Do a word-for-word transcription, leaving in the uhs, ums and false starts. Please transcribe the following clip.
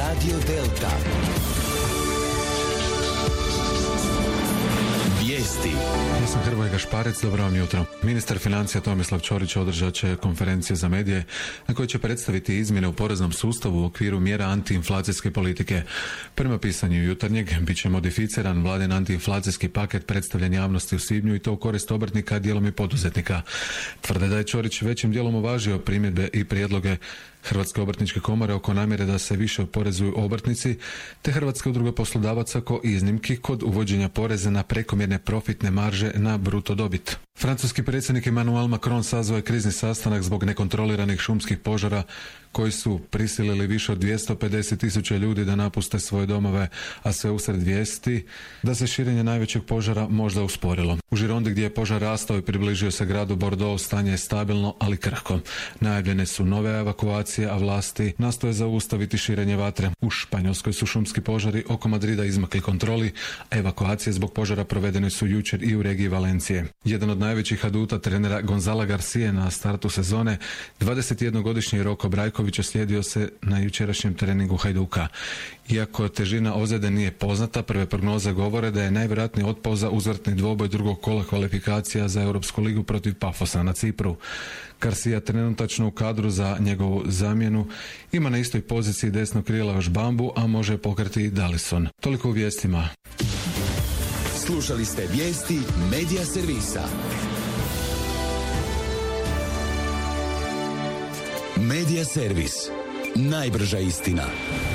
Radio Delta. Vijesti. Ja sam Hrvoje Gašparec, dobro vam jutro. Ministar financija Tomislav Ćorić održat će konferencije za medije na kojoj će predstaviti izmjene u poreznom sustavu u okviru mjera antiinflacijske politike. Prema pisanju Jutarnjeg bit će modificiran vladin antiinflacijski paket predstavljen javnosti u svibnju i to u korist obrtnika, dijelom i poduzetnika. Tvrde da je Ćorić većim dijelom uvažio primjedbe i prijedloge Hrvatske obrtničke komore oko namjere da se više oporezuju obrtnici, te Hrvatske udruge poslodavaca ko iznimki kod uvođenja poreza na prekomjerne profitne marže na bruto dobit. Francuski predsjednik Emmanuel Macron sazvao je krizni sastanak zbog nekontroliranih šumskih požara koji su prisilili više od dvjesto pedeset tisuća ljudi da napuste svoje domove, a sve usred vijesti da se širenje najvećeg požara možda usporilo. U Girondi gdje je požar rastao i približio se gradu Bordeaux, stanje je stabilno, ali krhko. Najavljene su nove evakuacije, a vlasti nastoje zaustaviti širenje vatre. U Španjolskoj su šumski požari oko Madrida izmakli kontroli, a evakuacije zbog požara provedene su jučer i u regiji Valencije. Jedan od najvećih aduta trenera Gonzala Garcije na startu sezone, dvadesetjednogodišnji Roko Brajković slijedio se na jučerašnjem treningu Hajduka. Iako težina ozljede nije poznata, prve prognoze govore da je najvjerojatniji otpao za uzvratni dvoboj drugog kola kvalifikacija za Europsku ligu protiv Pafosa na Cipru. Garcia trenutačno u kadru za njegovu zamjenu ima na istoj poziciji desnog krila još Bambu, a može pokriti i Dallison. Toliko u vijestima. Slušali ste vijesti Medija servisa. Medija servis. Najbrža istina.